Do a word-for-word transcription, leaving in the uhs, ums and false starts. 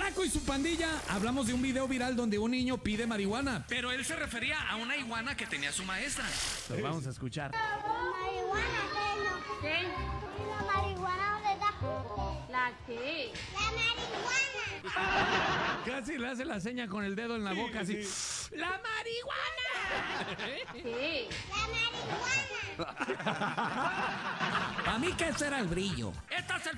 Paco y su pandilla. Hablamos de un video viral donde un niño pide marihuana, pero él se refería a una iguana que tenía su maestra. Lo vamos a escuchar. ¿Marihuana qué no? ¿Qué? ¿La marihuana dónde está? ¿La qué? ¡La marihuana! Casi le hace la seña con el dedo en la boca, así. ¡La marihuana! ¿Qué? ¡La marihuana! A mí que ese era el brillo. Esta es el